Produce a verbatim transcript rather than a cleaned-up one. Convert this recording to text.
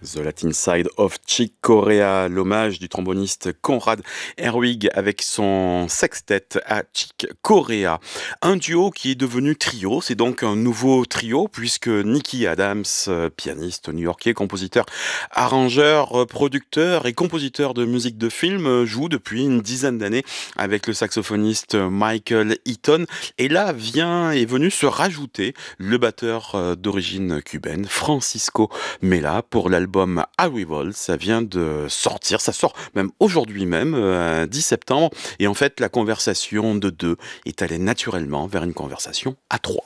The Latin Side of Chick Corea, l'hommage du tromboniste Conrad Herwig avec son sextet à Chick Corea. Un duo qui est devenu trio, c'est donc un nouveau trio puisque Nicky Adams, euh, pianiste new-yorkais, compositeur, arrangeur, euh, producteur et compositeur de musique de film, euh, joue depuis une dizaine d'années avec le saxophoniste Michael Eaton. Et là vient est venu se rajouter le batteur euh, d'origine cubaine Francisco Mela pour l'album Arrival. Ça vient de sortir, ça sort même aujourd'hui même, euh, dix septembre. Et en fait, la conversation de deux est allée naturellement vers une conversation à trois.